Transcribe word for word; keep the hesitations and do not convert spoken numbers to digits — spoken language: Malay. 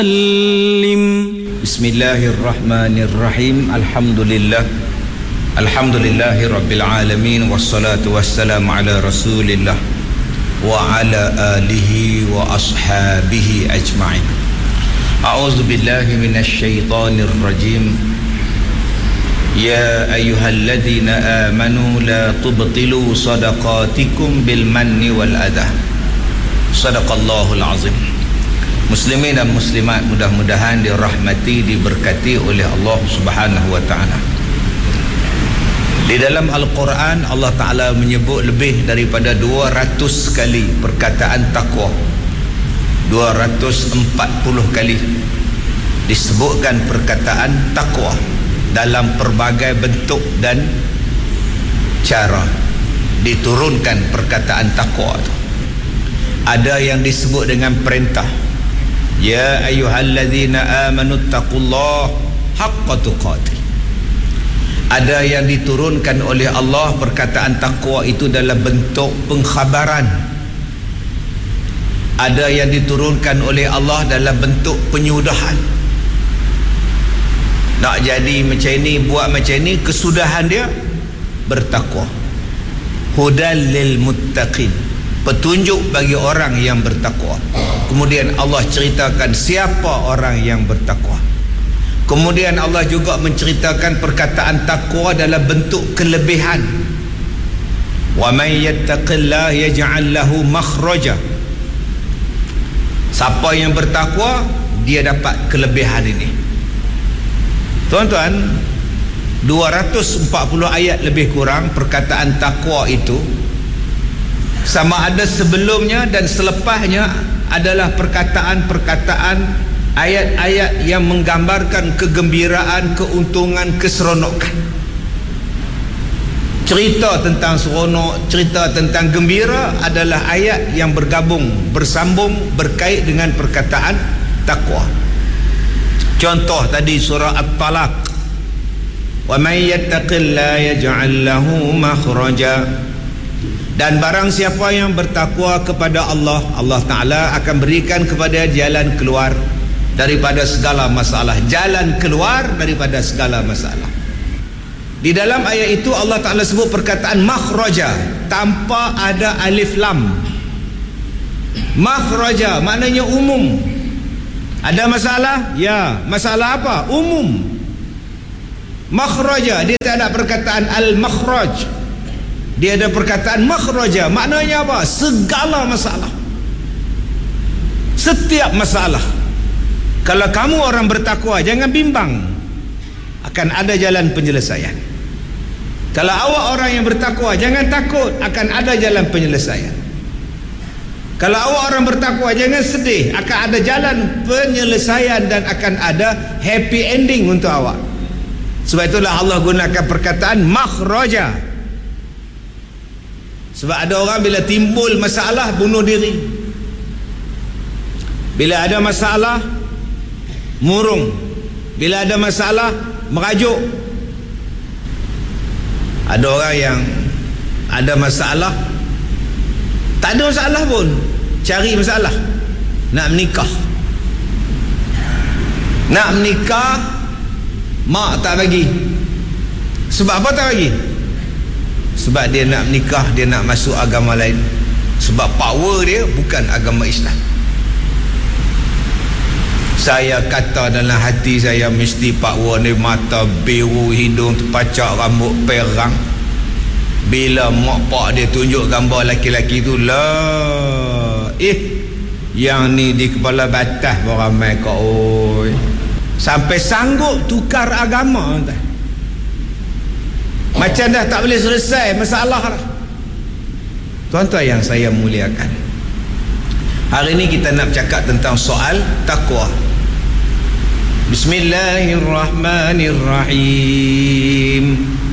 Bismillahirrahmanirrahim. Alhamdulillah. Alhamdulillahi rabbil alamin. Wassalatu wassalamu ala rasulillah wa ala alihi wa ashabihi ajma'in. A'udzu billahi minasy syaithanir rajim. Ya ayyuhalladzina amanu la tubtilu sadaqatikum bil manni wal adha. Sadaqallahul azim. Muslimin dan muslimat, mudah-mudahan dirahmati, diberkati oleh Allah Subhanahu wa taala. Di dalam Al-Quran, Allah Taala menyebut lebih daripada dua ratus kali perkataan takwa. dua ratus empat puluh kali disebutkan perkataan takwa dalam pelbagai bentuk dan cara diturunkan perkataan takwa itu. Ada yang disebut dengan perintah, ya ayyuhalladzina amanu taqullaha haqqa tuqatih. Ada yang diturunkan oleh Allah perkataan takwa itu dalam bentuk pengkhabaran. Ada yang diturunkan oleh Allah dalam bentuk penyudahan. Nak jadi macam ini, buat macam ini, kesudahan dia bertakwa. Hudal lil muttaqin, petunjuk bagi orang yang bertakwa. Kemudian Allah ceritakan siapa orang yang bertakwa. Kemudian Allah juga menceritakan perkataan takwa dalam bentuk kelebihan. Wa may yattaqillaha yaj'al lahu makhraja. Siapa yang bertakwa, dia dapat kelebihan ini. Tuan-tuan, dua ratus empat puluh ayat lebih kurang perkataan takwa itu, sama ada sebelumnya dan selepasnya adalah perkataan-perkataan, ayat-ayat yang menggambarkan kegembiraan, keuntungan, keseronokan. Cerita tentang seronok, cerita tentang gembira adalah ayat yang bergabung, bersambung, berkait dengan perkataan takwa. Contoh tadi surah At-Talaq, wa may yattaqillaha yaj'al lahu makhraja. Dan barang siapa yang bertakwa kepada Allah, Allah Ta'ala akan berikan kepada jalan keluar daripada segala masalah. Jalan keluar daripada segala masalah. Di dalam ayat itu Allah Ta'ala sebut perkataan makhraja tanpa ada alif lam. Makhraja maknanya umum. Ada masalah? Ya. Masalah apa? Umum. Makhraja, dia tak ada perkataan al-makhraj. Dia ada perkataan makhraja, maknanya apa? Segala masalah, setiap masalah. Kalau kamu orang bertakwa, jangan bimbang, akan ada jalan penyelesaian. Kalau awak orang yang bertakwa, jangan takut, akan ada jalan penyelesaian. Kalau awak orang bertakwa, jangan sedih, akan ada jalan penyelesaian dan akan ada happy ending untuk awak. Sebab itulah Allah gunakan perkataan makhraja. Sebab ada orang bila timbul masalah bunuh diri, bila ada masalah murung, bila ada masalah merajuk. Ada orang yang ada masalah, tak ada masalah pun, cari masalah, nak menikah. Nak menikah, mak tak bagi. Sebab apa tak bagi? Sebab dia nak menikah, dia nak masuk agama lain. Sebab power dia bukan agama Islam. Saya kata dalam hati saya, mesti power ni mata biru, hidung terpacak, rambut perang. Bila mak pak dia tunjuk gambar laki-laki tu, lah, eh, yang ni di kepala batas beramai kau, oi. Sampai sanggup tukar agama, entah. Macam dah tak boleh selesai masalah. Tuan-tuan yang saya muliakan, hari ini kita nak cakap tentang soal takwa. Bismillahirrahmanirrahim.